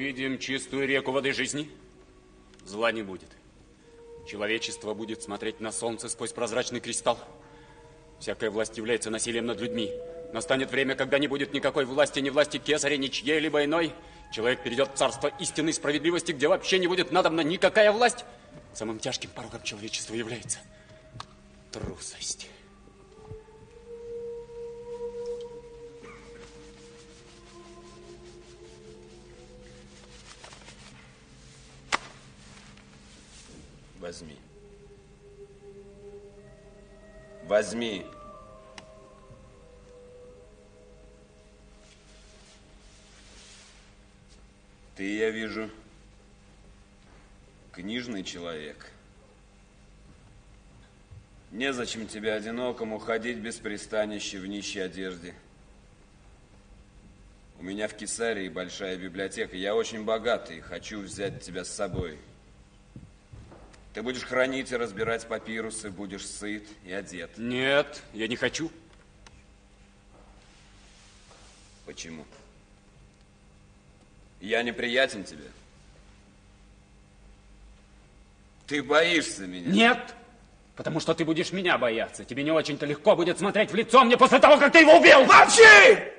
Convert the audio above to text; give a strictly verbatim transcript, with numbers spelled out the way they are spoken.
увидим чистую реку воды жизни, зла не будет. Человечество будет смотреть на солнце сквозь прозрачный кристалл. Всякая власть является насилием над людьми. Настанет время, когда не будет никакой власти, ни власти кесаря, ни чьей-либо иной. Человек перейдет в царство истинной справедливости, где вообще не будет надобна никакая власть. Самым тяжким пороком человечества является трусость. Возьми. Возьми. Ты, я вижу, книжный человек. Незачем тебе одинокому ходить без пристанища в нищей одежде. У меня в Кесарии большая библиотека. Я очень богатый, хочу взять тебя с собой. Ты будешь хранить и разбирать папирусы, будешь сыт и одет. Нет, я не хочу. Почему? Я неприятен тебе? Ты боишься меня? Нет, потому что ты будешь меня бояться. Тебе не очень-то легко будет смотреть в лицо мне после того, как ты его убил. Молчи!